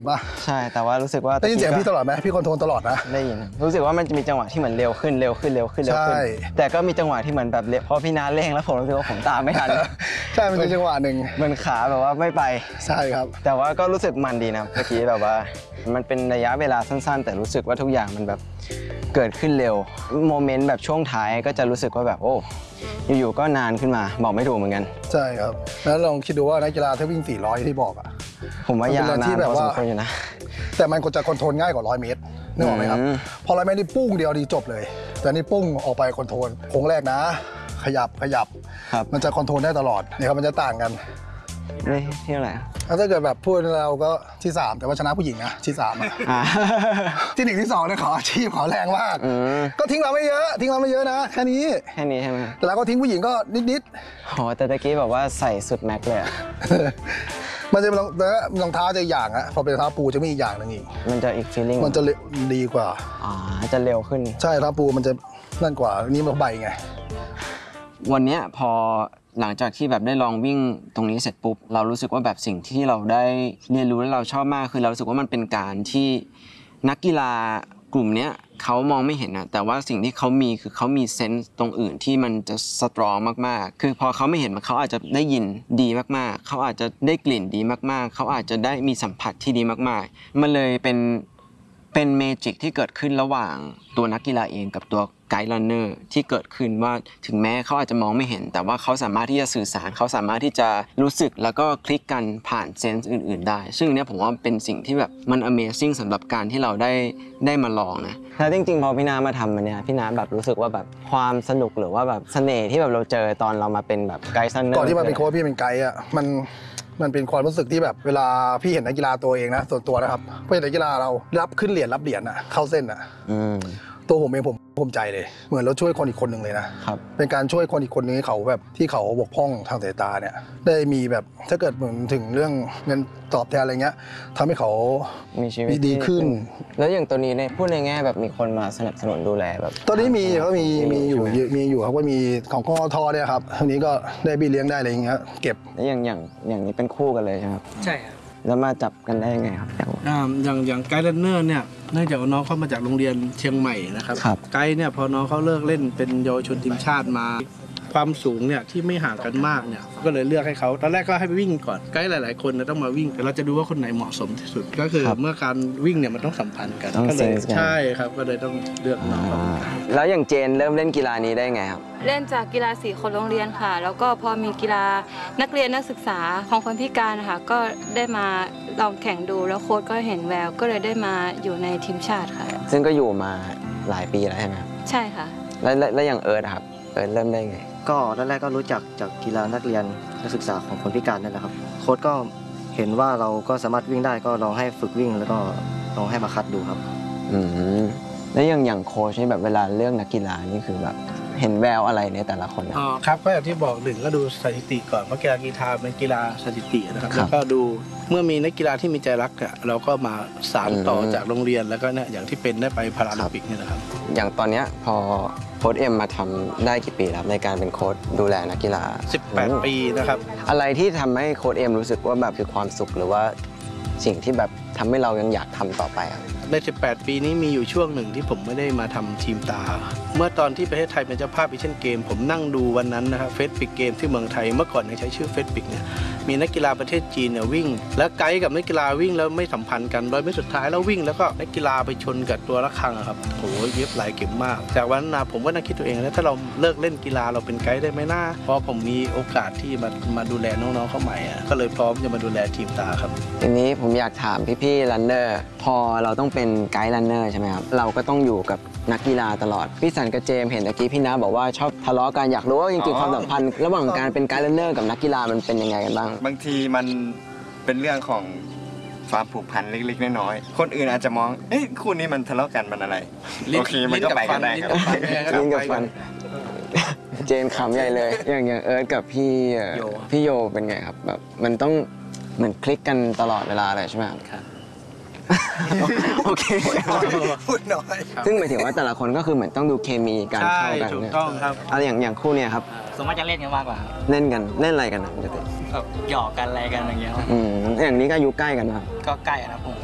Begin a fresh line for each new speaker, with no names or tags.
ใช่แต่ว่ารู้สึกว่า
ได้ยินเสียงพี่ตลอดไหมพี่คอนโทรลตลอดนะ
ได้ยินรู้สึกว่ามันจะมีจังหวะที่เหมือนเร็วขึ้นแต่ก็มีจังหวะที่เหมือนแบบเพราะพี่น้าเร่งแล้วผมรู้สึกว่าผมตามไม่ทัน
ใช่มันเป็นจังหวะหนึ่ง
เหมือนขาแบบว่าไม่ไป
ใช่ครับ
แต่ว่าก็รู้สึกมันดีนะเมื่อกี้แบบว่ามันเป็นระยะเวลาสั้นๆแต่รู้สึกว่าทุกอย่างมันแบบเกิดขึ้นเร็วโมเมนต์แบบช่วงท้ายก็จะรู้สึกว่าแบบโอ้อยู่ๆก็นานขึ้นมาบอกไม่ถูกเหมือนกัน
ใช่ครับแล้วลองคิดดูว่านักกีฬาถ้าวิ่ง400ที่บอก
ผมว่ายาวนานพอสมควรอยู่นะ
แต่มันก็จะคอนโทรลง่ายกว่า100 เมตรนึกออกไหมครับพอ100 เมตรนี่ปุ้งเดียวดีจบเลยแต่นี่ปุ้งออกไปคอนโทรลโค้งแรกนะขยับมันจะคอนโทรลได้ตลอดเนี่ยครับมันจะต่างกัน
ที่อะไร
ถ้าเกิดแบบพูดเราก็ที่3แต่ว่าชนะผู้หญิงนะที่3ที่1ที่2เนี่ยขออาชีพขอแรงมากก็ทิ้งเราไม่เยอะนะแค่นี้
ใช่ไหม
แต่เราก็ทิ้งผู้หญิงก็นิด
โอ้แต่ตะกี้แบบว่าใส่สุดแม็กเลย
มันจะเป็นรองเท้าจะอย่างอะพอเป็นรองเท้าปูจะมีอีกอย่างนึงอีก
มันจะอีกฟีลลิ่ง
มันจะดีกว่า
จะเร็วขึ้น
ใช่รองเท้าปูมันจะนั่นกว่านี่มันใบไง
วันนี้พอหลังจากที่แบบได้ลองวิ่งตรงนี้เสร็จปุ๊บเรารู้สึกว่าแบบสิ่งที่เราได้เรียนรู้และเราชอบมากคือเรารู้สึกว่ามันเป็นการที่นักกีฬากลุ่มนี้เขามองไม่เห็นนะแต่ว่าสิ่งที่เขามีคือเขามีเซนส์ตรงอื่นที่มันจะสตรองมากๆคือพอเขาไม่เห็นเขาอาจจะได้ยินดีมากๆเขาอาจจะได้กลิ่นดีมากๆเขาอาจจะได้มีสัมผัสที่ดีมากๆมันเลยเป็นเมจิกที่เกิดขึ้นระหว่างตัวนักกีฬาเองกับตัวไกด์รันเนอร์ที่เกิดขึ้นว่าถึงแม้เขาอาจจะมองไม่เห็นแต่ว่าเขาสามารถที่จะสื่อสารเขาสามารถที่จะรู้สึกแล้วก็คลิกกันผ่านเซนส์อื่นๆได้ซึ่งเนี่ยผมว่าเป็นสิ่งที่แบบมัน Amazing สำหรับการที่เราได้มาลองนะแล้วจริงๆพอพี่นามาทำมันเนี่ยพี่นาแบบรู้สึกว่าแบบความสนุกหรือว่าแบบเสน่ห์ที่แบบเราเจอตอนเรามาเป็นแบบไกด์รันเนอร์
ก่อนที่มาเป็นโค้ชพี่เป็นไกด์อ่ะมันเป็นความรู้สึกที่แบบเวลาพี่เห็นนักกีฬาตัวเองนะส่วนตัวนะครับพี่เห็นนักกีฬาเรารับขึ้นเหรียญรับเหรียญอ่ะเข้าเส้นอ่ะตัวผมเองผมภูมิใจเลยเหมือนเราช่วยคนอีกคนหนึ่งเลยนะครับเป็นการช่วยคนอีกคนนึงเขาแบบที่เขาบกพร่องทางสายตาเนี่ยได้มีแบบถ้าเกิดเหมือนถึงเรื่องเงินตอบแทนอะไรเงี้ยทำให้เขา
มีชีวิต
ดีขึ้น
แล้วอย่างตัวนี้เนี่ยพูดในแง่แบบมีคนมาสนับสนุนดูแลแบบ
ตอนนี้มีเขามีอยู่ครับก็มีของกทเนี่ยครับทีนี้ก็ได้บี้เลี้ยงได้อะไรอย่างเงี้ยเก็บ
แล้วอย่างนี้เป็นคู่กันเลยใช่ไหมครับ
ใช่ครับ
แล้วมาจับกันได้ยังไงครับ
อย่างไกด์รันเนอร์เนี่ยเนื่องจากน้องเขามาจากโรงเรียนเชียงใหม่นะครับไกด์เนี่ยพอน้องเขาเลิกเล่นเป็นเยาวชนทีมชาติมาความสูงเนี่ยที่ไม่ห่างกันมากเนี่ยก็เลยเลือกให้เขาตอนแรกก็ให้ไปวิ่งก่อนไกด์หลายๆคนต้องมาวิ่งแต่เราจะดูว่าคนไหนเหมาะสมที่สุดก็คือเมื่อการวิ่งเนี่ยมันต้องสัมพันธ์กันก็เลยใช่ครับก็เลยต้องเลือกน้อง
แล้วอย่างเจนเริ่มเล่นกีฬานี้ได้ไงครับ
เล่นจากกีฬาสีคนโรงเรียนค่ะแล้วก็พอมีกีฬานักเรียนนักศึกษาของคนพิการนะคะก็ได้มาลองแข่งดูแล้วโค้ชก็เห็นแววก็เลยได้มาอยู่ในทีมชาติค่ะ
ซึ่งก็อยู่มาหลายปีแล้วใช่ไหม
ใช่ค่ะ
แล้วอย่างเอิร์ธครับเอิร์ธเริ่มได้ไง
ก็ตอนแรกก็รู้จักจากกีฬานักเรียนนักศึกษาของคนพิการนั่นแหละครับโค้ชก็เห็นว่าเราก็สามารถวิ่งได้ก็ลองให้ฝึกวิ่งแล้วก็ลองให้มาคัดดูครับ
แล้วอย่างโค้ชนี่แบบเวลาเลือกนักกีฬานี่คือแบบเห็นแววอะไรในแต่ละคน
ครับก็อย่างที่บอกหนึ่งก็ดูสถิติก่อนเพราะกีฬากีฬาเป็นกีฬาสถิตินะครับแล้วก็ดูเมื่อมีนักกีฬาที่มีใจรักเราก็มาสานต่อจากโรงเรียนแล้วก็เนี่ยอย่างที่เป็นได้ไปพาราลิมปิกนี่นะครับ
อย่างตอนนี้พอโค้ชเอ็มมาทำได้กี่ปีครับในการเป็นโค้ชดูแลนักกีฬา
18 ปีนะครับ
อะไรที่ทำให้โค้ชเอ็มรู้สึกว่าแบบคือความสุขหรือว่าสิ่งที่แบบทำให้เรายังอยากทำต่อไป
ใน18 ปีนี้มีอยู่ช่วงหนึ่งที่ผมไม่ได้มาทำทีมตาเมื่อตอนที่ประเทศไทยเป็นเจ้าภาพเอเชียนเกมผมนั่งดูวันนั้นนะครับเฟสปิกเกมที่เมืองไทยเมื่อก่อนยังใช้ชื่อเฟสปิกเนี่ยมีนักกีฬาประเทศจีนเนี่ยวิ่งแล้วไกด์กับนักกีฬาวิ่งแล้วไม่สัมพันธ์กันโดยไม่สุดท้ายแล้ววิ่งแล้วก็นักกีฬาไปชนกับตัวระฆังครับโอ้โหเย็บหลายเข็มมากจากวันนั้นผมก็นั่งคิดตัวเองแล้วถ้าเราเลิกเล่นกีฬาเราเป็นไกด์ได้ไหมนะเพราะผมมีโอกาสที่มาดูแลน้องๆเข้าใหม่ก็เลยพร้อมจะมาดูแลทีมตาครับ
ทีนี้ผมอยากถามพี่ๆรันเนอร์พอเราต้องเป็นไกด์รันเนอร์ใช่ไหมครับเราก็ต้องอยู่กับนักกีฬาตลอดพี่สันกับเจมเห็นตะกี้พี่น้าบอกว่าชอบทะเลาะกันอยากรู้ว่าจริงๆความสัมพันธ์ระหว่างการเป็นไกด์รันเนอร์กับนักกีฬามันเป็นยังไงกันบ้าง
บางทีมันเป็นเรื่องของความผูกพันเล็กๆน้อยๆคนอื่นอาจจะมองเอ๊ะคู่นี้มันทะเลาะกันมันอะไรโอเคมันก็ไปกันได้ครับ
ลิ้นกับฟันเจนขำใหญ่เลยอย่างเอิร์ธกับพี่โยเป็นไงครับแบบมันต้องเหมือนคลิกกันตลอดเวลาเลยใช่ไหมครับโอเค
พูดน้อย
ซึ่งหมายถึงว่าแต่ละคนก็คือเหมือนต้องดูเคมีการเข้ากัน
ถูกต้องครับ
อย่างคู่เนี่ยครับ
สมมติจะเล่นกันมากกว่า
เล่นอะไรกันนะปกติ
หยอกกันอะไรกันอย่างเงี้ย
อย่างนี้ก็อายุใกล้กันครับ
ก็ใกล้นะผม